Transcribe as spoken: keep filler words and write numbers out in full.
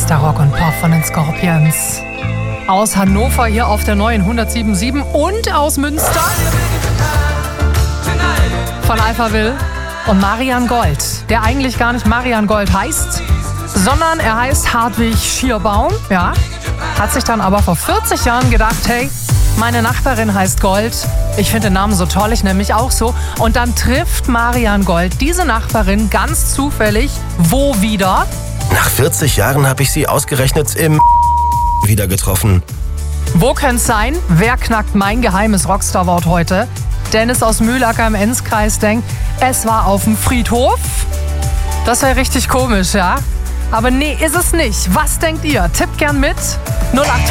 ist der Rock und Pop von den Scorpions. Aus Hannover hier auf der neuen hundertsieben Komma sieben und aus Münster von Alphaville und Marian Gold, der eigentlich gar nicht Marian Gold heißt, sondern er heißt Hartwig Schierbaum, ja, hat sich dann aber vor vierzig Jahren gedacht, hey, meine Nachbarin heißt Gold, ich finde den Namen so toll, ich nenne mich auch so. Und dann trifft Marian Gold diese Nachbarin ganz zufällig, wo wieder? Nach vierzig Jahren habe ich sie ausgerechnet im wieder getroffen. Wo könnte es sein? Wer knackt mein geheimes Rockstar-Wort heute? Dennis aus Mühlacker im Enzkreis denkt, es war auf dem Friedhof. Das wäre richtig komisch, ja? Aber nee, ist es nicht. Was denkt ihr? Tippt gern mit. null acht